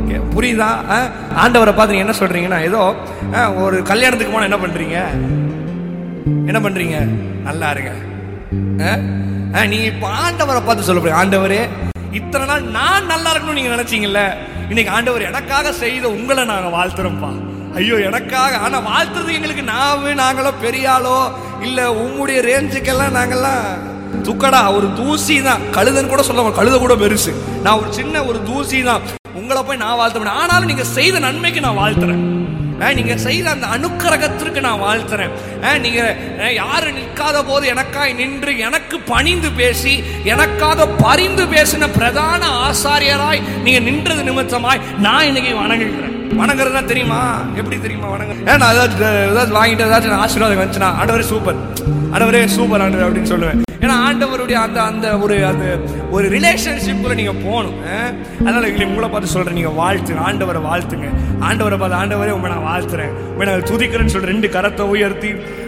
புரியுதா? ஆண்டவரை பார்த்து நீங்க என்ன சொல்றீங்கன்னா, ஏதோ ஒரு கல்யாணத்துக்கு போனா என்ன பண்றீங்க, நல்லா இருங்க. நீ இப்ப ஆண்டவரை பார்த்து சொல்ல போறீங்க, ஆண்டவரே இத்தனை நாள் நான் நல்லா இருக்கணும்னு நீங்க நினைச்சீங்கல்ல, இன்னைக்கு ஆண்டவர் எனக்காக செய்த உங்களை நாங்க வாழ்த்துறோம்ப்பா. ஐயோ எனக்காக, ஆனா வாழ்த்துறது எங்களுக்கு நாங்களும் பெரிய ஆளோ இல்ல உங்களுடைய ரேஞ்சுக்கெல்லாம் நாங்கெல்லாம் துக்கடா, ஒரு தூசி தான். கழுதன் கூட சொல்ல, கழுத கூட பெருசு, நான் ஒரு சின்ன ஒரு தூசி தான். உங்களை போய் நான் வாழ்த்த முடியும். ஆனாலும் நீங்க செய்த நன்மைக்கு நான் வாழ்த்துறேன். நீங்க செய்த அந்த அனுக்கிரகத்திற்கு நான் வாழ்த்துறேன். நீங்க யாரு நிற்காத போது எனக்காய் நின்று எனக்கு பணிந்து பேசி எனக்காக பரிந்து பேசின பிரதான ஆசாரியராய் நீங்க நின்றது நிமித்தமாய் நான் இன்னைக்கு வணங்குகிறேன். வணங்குறதுனா தெரியுமா, எப்படி தெரியுமா வணங்க? நான் ஏதாச்சும் வாங்கிட்டு ஏதாச்சும் ஆசீர்வாதம் வந்துச்சுன்னா, ஆண்டவரே சூப்பர், ஆண்டவரே சூப்பர் ஆண்டவர் அப்படின்னு சொல்லுவேன். ஏன்னா ஆண்டவருடைய அந்த ஒரு ரிலேஷன்ஷிப்ல நீங்க போகணும். அதனால உங்களை பார்த்து சொல்றேன், நீங்க வாழ்த்துங்க, ஆண்டவரை வாழ்த்துங்க. ஆண்டவரை பார்த்து, ஆண்டவரே உங்களை நான் வாழ்த்துறேன், உங்களை நான் துதிக்கிறேன்னு சொல்ற 2 கரத்தை உயர்த்தி